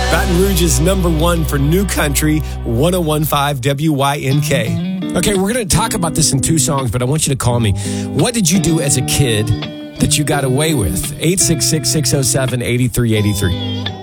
Baton Rouge's number one for New Country, 101.5 WYNK. Okay, we're going to talk about this in two songs, but I want you to call me. What did you do as a kid that you got away with? 866-607-8383.